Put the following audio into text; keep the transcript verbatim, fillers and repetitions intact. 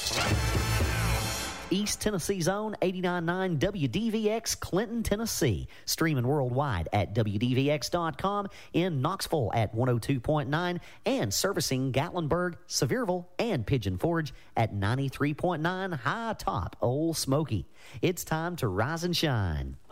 East Tennessee's own eighty-nine point nine W D V X, Clinton, Tennessee. Streaming worldwide at W D V X dot com, in Knoxville at one oh two point nine, and servicing Gatlinburg, Sevierville, and Pigeon Forge at ninety-three point nine High Top Old Smoky. It's time to rise and shine.